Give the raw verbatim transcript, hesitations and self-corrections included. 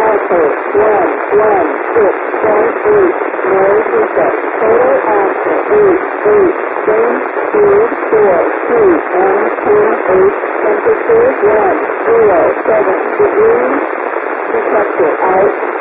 Alpha one one six one eight. Noise reset. Total action eight eight. Change speed four two and ten eight. Temperature one zero seven degrees. Detector out.